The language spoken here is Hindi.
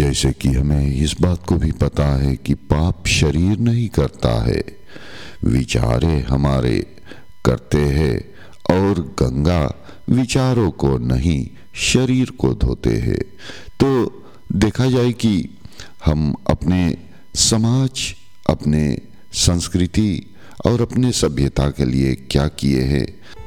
जैसे कि हमें इस बात को भी पता है कि पाप शरीर नहीं करता है, विचारे हमारे करते हैं, और गंगा विचारों को नहीं शरीर को धोते हैं। तो देखा जाए कि हम अपने समाज, अपने संस्कृति और अपने सभ्यता के लिए क्या किए हैं,